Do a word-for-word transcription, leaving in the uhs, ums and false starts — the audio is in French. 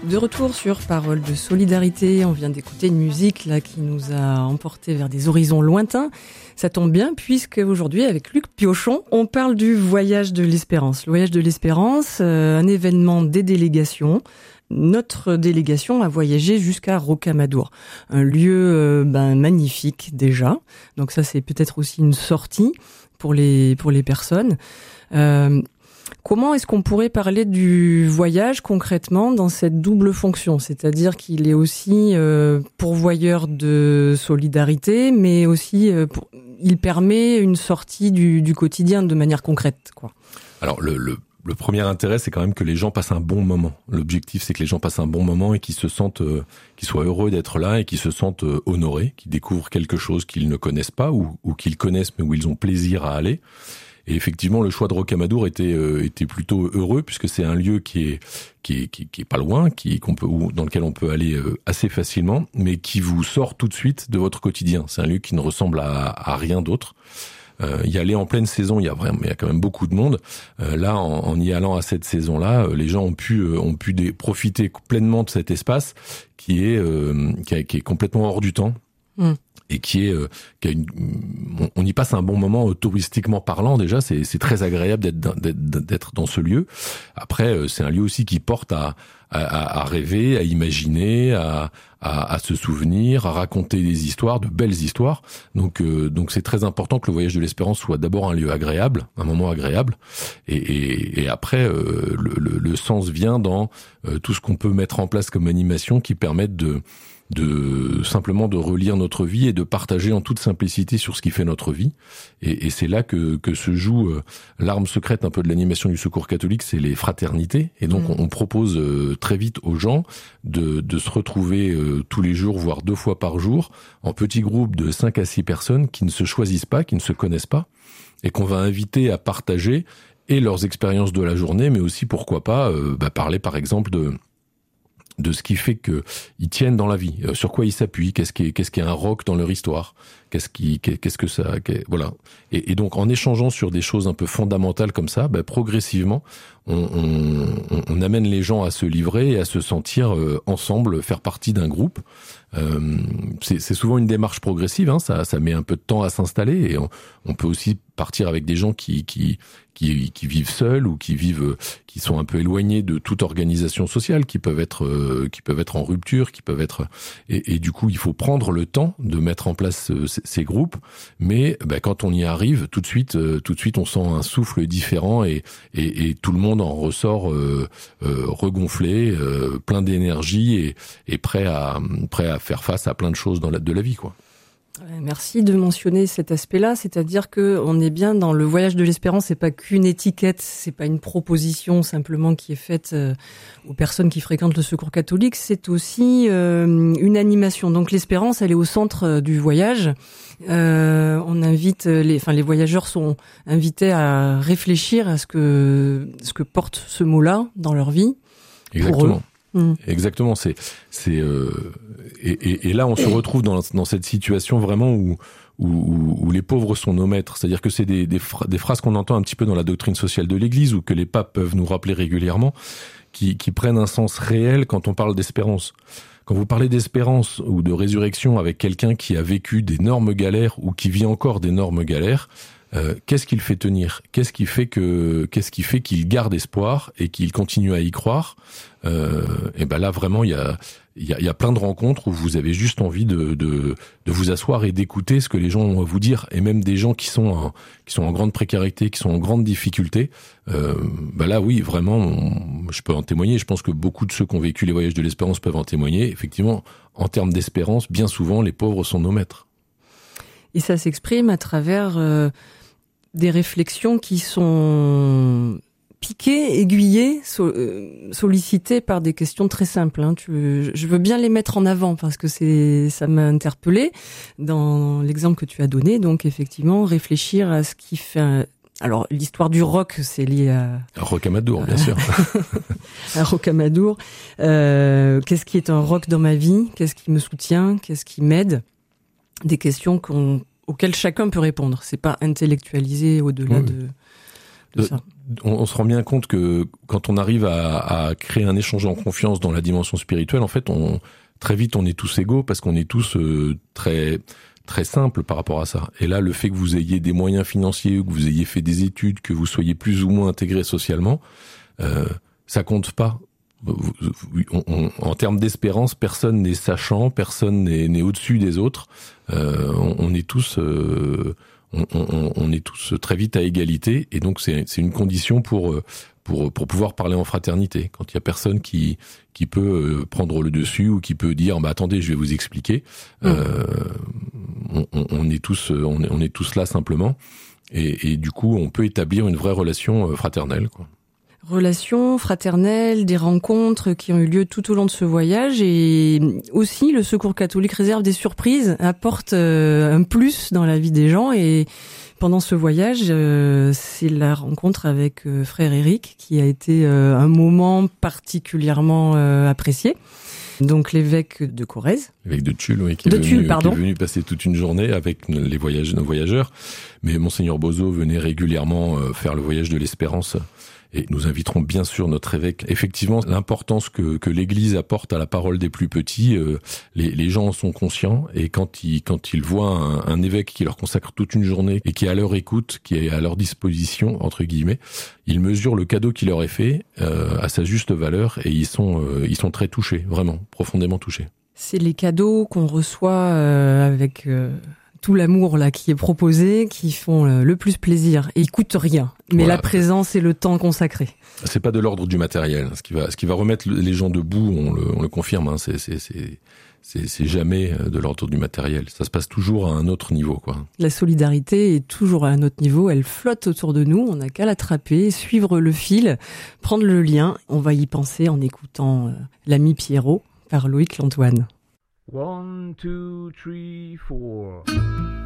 De retour sur Paroles de solidarité, on vient d'écouter une musique là qui nous a emportés vers des horizons lointains. Ça tombe bien puisque aujourd'hui avec Luc Piochon, on parle du voyage de l'espérance. Le voyage de l'espérance, euh, un événement des délégations. Notre délégation a voyagé jusqu'à Rocamadour, un lieu euh, ben, magnifique déjà. Donc ça c'est peut-être aussi une sortie pour les pour les personnes. Euh, Comment est-ce qu'on pourrait parler du voyage concrètement dans cette double fonction ? C'est-à-dire qu'il est aussi euh, pourvoyeur de solidarité, mais aussi euh, pour, il permet une sortie du, du quotidien de manière concrète, quoi. Alors le, le, le premier intérêt, c'est quand même que les gens passent un bon moment. L'objectif, c'est que les gens passent un bon moment et qu'ils se sentent, euh, qu'ils soient heureux d'être là et qu'ils se sentent euh, honorés, qu'ils découvrent quelque chose qu'ils ne connaissent pas ou, ou qu'ils connaissent mais où ils ont plaisir à aller. Et effectivement, le choix de Rocamadour était euh, était plutôt heureux puisque c'est un lieu qui est qui est qui, qui est pas loin, qui qu'on peut ou dans lequel on peut aller euh, assez facilement, mais qui vous sort tout de suite de votre quotidien. C'est un lieu qui ne ressemble à, à rien d'autre. Euh, y aller en pleine saison, il y a vraiment, il y a quand même beaucoup de monde. Euh, là, en, en y allant à cette saison-là, euh, les gens ont pu euh, ont pu des, profiter pleinement de cet espace qui est euh, qui, a, qui est complètement hors du temps. Mmh. Et qui est, euh, qui a une, on, on y passe un bon moment euh, touristiquement parlant déjà. C'est, c'est très agréable d'être, d'être, d'être dans ce lieu. Après, euh, c'est un lieu aussi qui porte à, à, à rêver, à imaginer, à, à, à se souvenir, à raconter des histoires, de belles histoires. Donc, euh, donc c'est très important que le voyage de l'espérance soit d'abord un lieu agréable, un moment agréable, et, et, et après euh, le, le, le sens vient dans euh, tout ce qu'on peut mettre en place comme animation qui permettent de de simplement de relire notre vie et de partager en toute simplicité sur ce qui fait notre vie. Et, et c'est là que, que se joue euh, l'arme secrète un peu de l'animation du Secours catholique, c'est les fraternités. Et donc, mmh. on, on propose euh, très vite aux gens de, de se retrouver euh, tous les jours, voire deux fois par jour, en petits groupes de cinq à six personnes qui ne se choisissent pas, qui ne se connaissent pas, et qu'on va inviter à partager et leurs expériences de la journée, mais aussi, pourquoi pas, euh, bah, parler par exemple de de ce qui fait que ils tiennent dans la vie, euh, sur quoi ils s'appuient, qu'est-ce qui est, qu'est-ce qui est un roc dans leur histoire, qu'est-ce qui, qu'est-ce que ça, qu'est, voilà. Et, et donc en échangeant sur des choses un peu fondamentales comme ça, bah, progressivement, on, on, on amène les gens à se livrer et à se sentir euh, ensemble, faire partie d'un groupe. Euh, c'est, c'est souvent une démarche progressive, hein, ça, ça met un peu de temps à s'installer et on, on peut aussi partir avec des gens qui, qui, qui, qui vivent seuls ou qui vivent, qui sont un peu éloignés de toute organisation sociale, qui peuvent être, euh, qui peuvent être en rupture, qui peuvent être, et, et du coup, il faut prendre le temps de mettre en place euh, ces, ces groupes, mais bah, quand on y arrive, tout de suite, euh, tout de suite, on sent un souffle différent et, et, et tout le monde en ressort euh, euh, regonflé, euh, plein d'énergie et, et prêt à, prêt à faire face à plein de choses dans la, de la vie, quoi. Merci de mentionner cet aspect-là, c'est-à-dire que on est bien dans le voyage de l'espérance, c'est pas qu'une étiquette, c'est pas une proposition simplement qui est faite euh, aux personnes qui fréquentent le Secours catholique, c'est aussi euh, une animation. Donc l'espérance, elle est au centre euh, du voyage. Euh, on invite les, enfin les voyageurs sont invités à réfléchir à ce que ce que porte ce mot-là dans leur vie. Exactement. Pour eux. Mmh. Exactement, c'est c'est euh, et, et, et là on se retrouve dans dans cette situation vraiment où où, où les pauvres sont nos maîtres, c'est-à-dire que c'est des des, phra- des phrases qu'on entend un petit peu dans la doctrine sociale de l'Église ou que les papes peuvent nous rappeler régulièrement, qui qui prennent un sens réel quand on parle d'espérance. Quand vous parlez d'espérance ou de résurrection avec quelqu'un qui a vécu d'énormes galères ou qui vit encore d'énormes galères, Euh, qu'est-ce qui le fait tenir ? Qu'est-ce qui fait que, qu'est-ce qui fait qu'il garde espoir et qu'il continue à y croire ? euh, Et ben là vraiment il y a, il y a, il y a plein de rencontres où vous avez juste envie de, de, de vous asseoir et d'écouter ce que les gens ont à vous dire, et même des gens qui sont en, qui sont en grande précarité, qui sont en grande difficulté. Euh, ben là oui vraiment, on, je peux en témoigner. Je pense que beaucoup de ceux qui ont vécu les voyages de l'espérance peuvent en témoigner. Effectivement, en termes d'espérance, bien souvent les pauvres sont nos maîtres. Et ça s'exprime à travers euh, des réflexions qui sont piquées, aiguillées, so, euh, sollicitées par des questions très simples. Hein. Tu, je veux bien les mettre en avant parce que c'est, ça m'a interpellée dans l'exemple que tu as donné. Donc effectivement, réfléchir à ce qui fait... Un, alors l'histoire du roc, c'est lié à... À Rocamadour, bien sûr. À Rocamadour. Euh, qu'est-ce qui est un roc dans ma vie ? Qu'est-ce qui me soutient ? Qu'est-ce qui m'aide ? Des questions qu'on, auxquelles chacun peut répondre. C'est pas intellectualisé au-delà oui. de, de de, ça. on, on se rend bien compte que quand on arrive à, à créer un échange en confiance dans la dimension spirituelle, en fait, on très vite on est tous égaux parce qu'on est tous euh, très très simples par rapport à ça. Et là, le fait que vous ayez des moyens financiers, que vous ayez fait des études, que vous soyez plus ou moins intégré socialement, euh, ça compte pas. On, on, en termes d'espérance, personne n'est sachant, personne n'est, n'est au-dessus des autres. Euh, on, on est tous, euh, on, on, on est tous très vite à égalité, et donc c'est, c'est une condition pour pour pour pouvoir parler en fraternité. Quand il y a personne qui qui peut prendre le dessus ou qui peut dire, bah attendez, je vais vous expliquer. Mmh. Euh, on, on est tous, on est, on est tous là simplement, et, et du coup, on peut établir une vraie relation fraternelle, quoi. Relations fraternelles, des rencontres qui ont eu lieu tout au long de ce voyage, et aussi le Secours catholique réserve des surprises, apporte un plus dans la vie des gens. Et pendant ce voyage, c'est la rencontre avec frère Éric qui a été un moment particulièrement apprécié. Donc l'évêque de Corrèze. L'évêque de Tulle, oui, qui est, de venu, Tulle, pardon. qui est venu passer toute une journée avec les voyages, nos voyageurs. Mais Monseigneur Bozo venait régulièrement faire le voyage de l'espérance. Et nous inviterons bien sûr notre évêque. Effectivement, l'importance que, que l'Église apporte à la parole des plus petits, euh, les, les gens en sont conscients. Et quand ils, quand ils voient un, un évêque qui leur consacre toute une journée et qui est à leur écoute, qui est à leur disposition, entre guillemets, ils mesurent le cadeau qui leur est fait euh, à sa juste valeur, et ils sont, euh, ils sont très touchés, vraiment, profondément touchés. C'est les cadeaux qu'on reçoit euh, avec... Euh... tout l'amour là qui est proposé, qui font le plus plaisir, et ils coûtent rien. Mais voilà. La présence et le temps consacré. C'est pas de l'ordre du matériel. Ce qui va, ce qui va remettre les gens debout, on le, on le confirme. Hein, c'est, c'est, c'est, c'est, c'est jamais de l'ordre du matériel. Ça se passe toujours à un autre niveau, quoi. La solidarité est toujours à un autre niveau. Elle flotte autour de nous. On n'a qu'à l'attraper, suivre le fil, prendre le lien. On va y penser en écoutant euh, l'ami Pierrot par Loïc Lantoine. One, two, three, four.